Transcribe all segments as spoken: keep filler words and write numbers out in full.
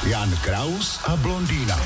Jan Kraus a blondýna.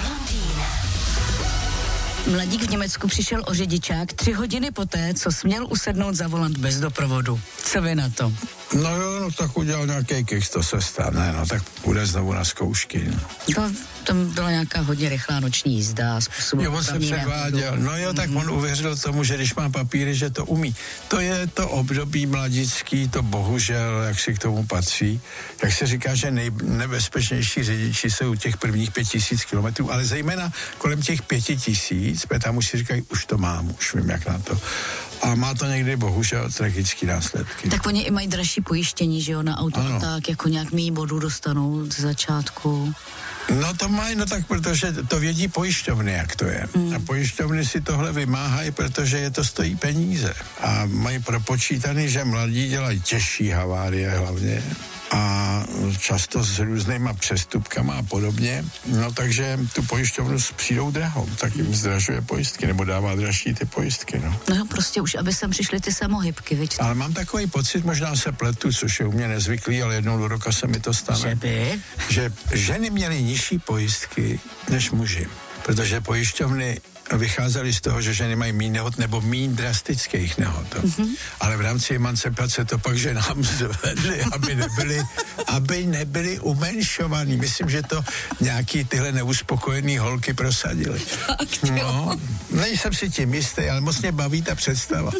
Mladík v Německu přišel o řidičák tři hodiny poté, co směl usednout za volant bez doprovodu. Co vy na to? No jo, no tak udělal nějaký keks, to se stane, no tak půjde znovu na zkoušky. No. To, tam byla nějaká hodně rychlá noční jízda. Jo, on se předváděl, no jo, tak mm. on uvěřil tomu, že když má papíry, že to umí. To je to období mladický, to bohužel, jak si k tomu patří. Jak se říká, že nejnebezpečnější řidiči jsou u těch prvních pět tisíc kilometrů, ale zejména kolem těch pěti tisíc, tam už si říkají, už to mám, už vím, jak na to. A má to někdy bohužel tragický následky. Tak oni i mají dražší pojištění, že jo, na auto, ano. Tak jako nějak méně bodů dostanou z začátku. No to mají, no tak protože to vědí pojišťovny, jak to je. Mm. A pojišťovny si tohle vymáhají, protože je to stojí peníze. A mají propočítaný, že mladí dělají těžší havárie hlavně a často s různýma přestupkama a podobně. No takže tu pojišťovnu přijdou drahou, tak jim zdražuje pojistky, nebo dává dražší ty pojistky, no. No prostě už, aby sem přišly ty samohybky, viď? Ale mám takový pocit, možná se pletu, což je u mě nezvyklý, ale jednou do roka se mi to stane. Že by? Že ženy měly nižší pojistky než muži, protože pojišťovny vycházeli z toho, že ženy mají míň nehod nebo míň drastických nehod. Mm-hmm. Ale v rámci emancipace to pak ženám zvedli, aby nebyly, aby nebyly umenšovaný. Myslím, že to nějaký tyhle neuspokojený holky prosadily. No, nejsem si tím jistý, ale moc mě baví ta představa.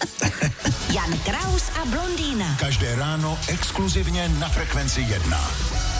Jan Kraus a blondýna. Každé ráno exkluzivně na Frekvenci jedna.